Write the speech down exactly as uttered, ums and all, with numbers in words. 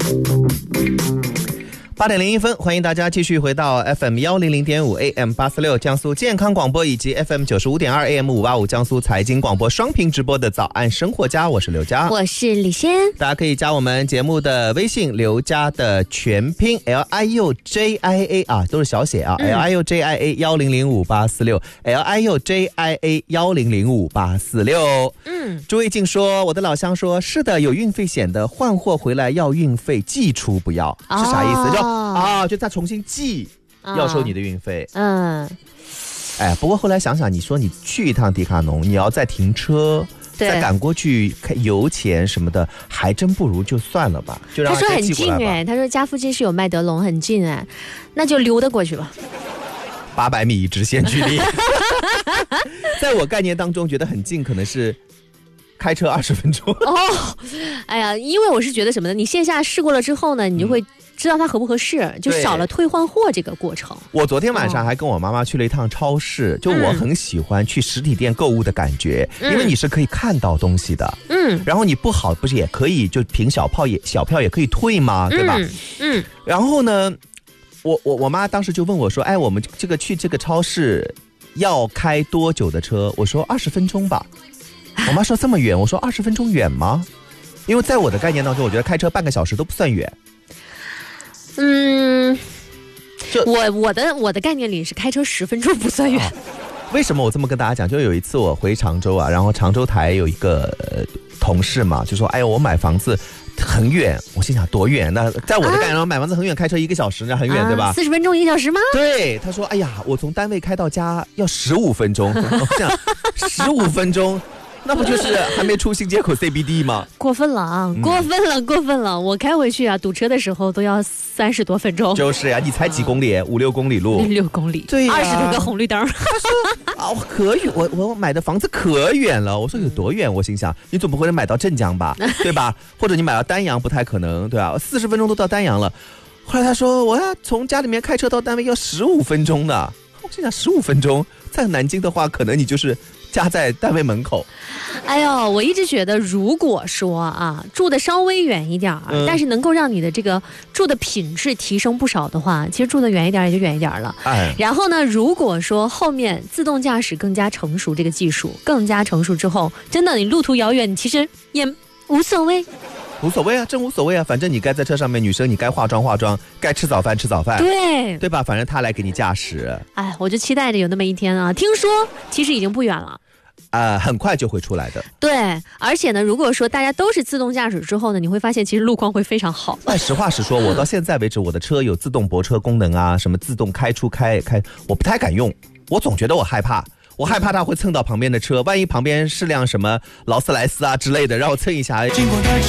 八点零一分，欢迎大家继续回到 F M 一零零点五 A M 八四六江苏健康广播以及 F M 九十五点二 A M 五八五江苏财经广播双屏直播的早安生活家，我是刘佳， 我是李仙。 大家可以加我们节目的微信刘佳的全拼 L I U J I A 啊，都是小写啊、嗯、L I U J I A 一零零五八四六 L I U J I A 一零零五八四六。嗯，朱卫静说，我的老乡说，是的，有运费险的换货回来要运费，寄出不要，是啥意思？就啊，就再重新寄，要收你的运费。嗯，哎，不过后来想想，你说你去一趟迪卡侬，你要再停车，再赶过去开油钱什么的，还真不如就算了吧。就让他说很近哎，他说家附近是有麦德龙，很近哎，那就溜达过去吧。 八百米直线距离，在我概念当中，觉得很近，可能是。开车二十分钟哦，哎呀，因为我是觉得什么呢？你线下试过了之后呢，你就会知道它合不合适，嗯、就少了退换货这个过程。 我昨天晚上还跟我妈妈去了一趟超市，就我很喜欢去实体店购物的感觉，嗯、因为你是可以看到东西的，嗯，然后你不好不是也可以就凭小票也小票也可以退吗？对吧？嗯，嗯然后呢，我我我妈当时就问我说，哎，我们这个去这个超市要开多久的车？我说二十分钟吧。我妈说这么远，我说二十分钟远吗？因为在我的概念当中，我觉得开车半个小时都不算远。 嗯，就我我的我的概念里是开车十分钟不算远。啊、 为什么我这么跟大家讲？就有一次我回常州啊，然后常州台有一个、呃、同事嘛，就说：“哎呦，我买房子很远。”我心想多远？那在我的概念上，买房子很远，开车一个小时，那很远、啊、对吧？ 四十分钟一个小时吗？ 对，他说：“哎呀，我从单位开到家要十五分钟。”我想十五分钟。那不就是还没出新街口 C B D 吗？ 过分了啊！过分了，过分了！我开回去啊，堵车的时候都要三十多分钟。 就是呀、啊，你才几公里？五六公里路。 六公里。 对呀、啊。 二十多个红绿灯。 他说啊，可远，我我买的房子可远了。我说有多远？我心想，你总不会买到镇江吧？对吧？或者你买到丹阳不太可能，对吧？四十分钟都到丹阳了。后来他说，我要从家里面开车到单位要十五分钟的。我心想，十五分钟，在南京的话，可能你就是家在单位门口。 哎呦，我一直觉得，如果说啊住的稍微远一点、嗯、但是能够让你的这个住的品质提升不少的话，其实住的远一点也就远一点了。哎，然后呢，如果说后面自动驾驶更加成熟，这个技术更加成熟之后，真的你路途遥远，你其实也无所谓。 无所谓啊，真无所谓啊，反正你该在车上面，女生你该化妆化妆，该吃早饭吃早饭， 对对吧？反正他来给你驾驶。 哎，我就期待着有那么一天啊！听说其实已经不远了。 呃，很快就会出来的。 对，而且呢，如果说大家都是自动驾驶之后呢，你会发现其实路况会非常好。 哎，实话实说，我到现在为止，我的车有自动泊车功能啊，什么自动开出开开，我不太敢用，我总觉得我害怕。我害怕它会蹭到旁边的车，万一旁边是辆什么劳斯莱斯啊之类的，让我蹭一下。